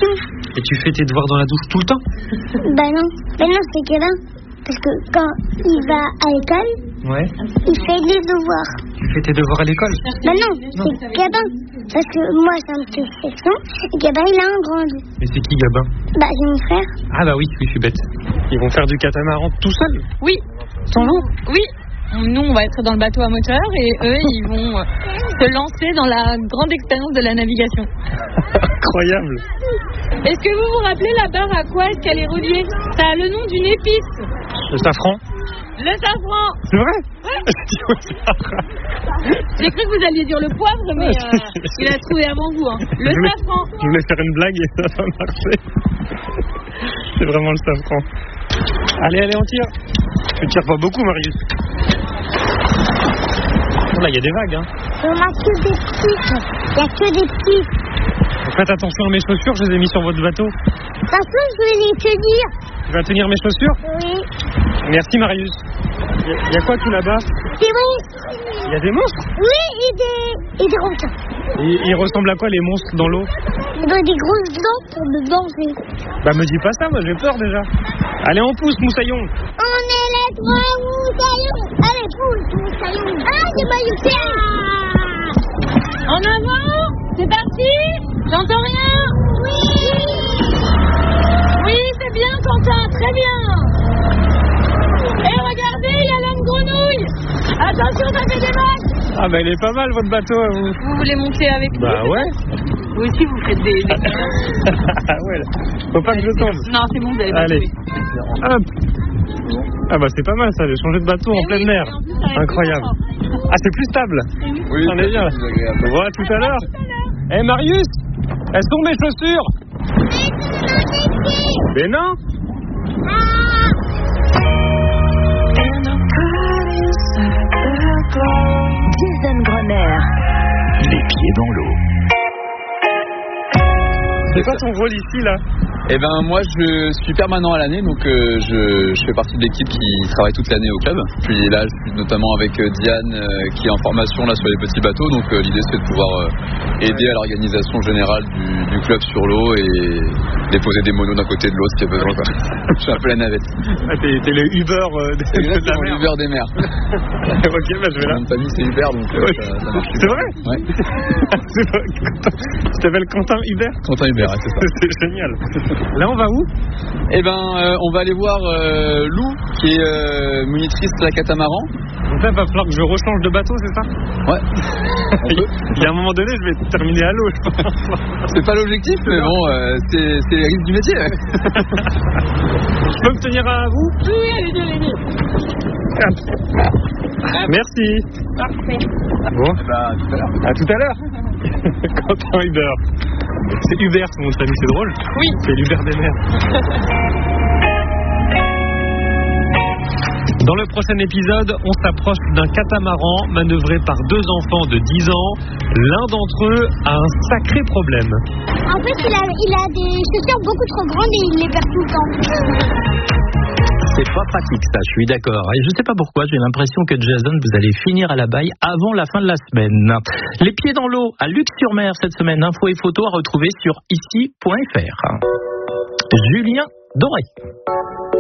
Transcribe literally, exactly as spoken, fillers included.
tout. Et tu fais tes devoirs dans la douche tout le temps? Bah non, bah non, c'est Gabin. Parce que quand il va à l'école, Ouais. il fait les devoirs. Tu fais tes devoirs à l'école? Bah non, c'est Gabin. Parce que moi, j'ai un petit section, et Gabin, il a un grand. Mais c'est qui Gabin? Bah, c'est mon frère. Ah bah oui, oui, je suis bête. Ils vont faire du catamaran tout seuls? Oui. Sans vous? Oui. Nous, on va être dans le bateau à moteur et eux, ils vont euh, se lancer dans la grande expérience de la navigation. Incroyable. Est-ce que vous vous rappelez la barre à quoi est-ce qu'elle est reliée? Ça a le nom d'une épice. Le safran? Le safran. C'est vrai? Ouais. J'ai cru que vous alliez dire le poivre, mais euh, il a trouvé avant vous. Hein. Le je voulais, safran. Je voulais faire une blague et ça a marché. C'est vraiment le safran. Allez, allez, on tire. Tu tires pas beaucoup, Marius. Là, il y a des vagues, hein. On a que des petits. Il n'y a que des petits. Faites attention à mes chaussures, je les ai mis sur votre bateau. De toute façon, je vais les tenir. Tu vas tenir mes chaussures? Oui. Merci, Marius. Il y, y a quoi tout là-bas? C'est vrai. Il y a des monstres? Oui, et des, et des requins. Ils, ils ressemblent à quoi, les monstres dans l'eau? Ils ont des grosses dents pour me manger. Bah, me dis pas ça, moi j'ai peur déjà. Allez, on pousse, Moussaillon. On est les trois moussaillons. Allez, pousse, moussaillon. Ah, c'est magnifique. En avant. C'est parti. J'entends rien. Oui. Oui, c'est bien, Quentin. Très bien. Et regardez, il y a l'homme grenouille. Attention, ça fait des vagues. Ah, bah, il est pas mal votre bateau à vous. Vous voulez monter avec nous? Bah, ouais. Vous aussi, vous faites des... des... Ah, ouais, là. Faut pas que je tombe. Non, c'est bon, vous allez pas Allez. tomber. Hop. Ah, bah, c'est pas mal ça, j'ai changé de bateau en Et pleine oui, mer. et en plus, ça va être Incroyable. plus confort. Ah, c'est plus stable. Oui, On est bien. On voit tout à l'heure. Eh, Marius, elles sont mes chaussures? Mais non. Jason Grenier. Les pieds dans l'eau. C'est quoi ton rôle ici là? Eh ben moi je suis permanent à l'année, donc euh, je, je fais partie de l'équipe qui travaille toute l'année au club. Puis là je suis notamment avec euh, Diane euh, qui est en formation là sur les petits bateaux, donc euh, l'idée c'est de pouvoir euh, aider à l'organisation générale du, du club sur l'eau et déposer des monos d'un côté de l'autre s'il y a besoin. Quoi. Je suis un peu la navette. Ah, t'es, t'es le Uber euh, de, de la mer. Uber des mers. Ok, bah je vais là. Mon famille c'est Uber, donc euh, Ouais. ça, ça marche. C'est vrai? Ouais. C'est vrai, Quentin. Tu t'appelles Quentin Hubert? Quentin Uber, ouais, c'est ça. C'est génial. Là on va où? Eh ben euh, on va aller voir euh, Lou qui est euh, monitrice de la catamaran. Donc là il va falloir que je rechange de bateau, c'est ça? Ouais. Il y a un moment donné je vais terminer à l'eau, je pense. C'est pas l'objectif, mais bon, euh, c'est, c'est les risques du métier. Ouais. Je peux me tenir à vous? Oui, allez-y, allez-y. Merci. Parfait. Bon, Eh ben, à tout à l'heure. à tout à l'heure. Quentin Hubert. C'est Hubert son nom de famille, c'est drôle. Oui. C'est l'Hubert des mers. Dans le prochain épisode, on s'approche d'un catamaran manœuvré par deux enfants de dix ans. L'un d'entre eux a un sacré problème. En fait, il a, il a des chaussures beaucoup trop grandes et il les perd tout le temps. C'est pas pratique ça, je suis d'accord. Et je sais pas pourquoi, j'ai l'impression que Jason, vous allez finir à la baille avant la fin de la semaine. Les pieds dans l'eau à Luc-sur-Mer cette semaine. Infos et photos à retrouver sur ici point f r. Julien Doré.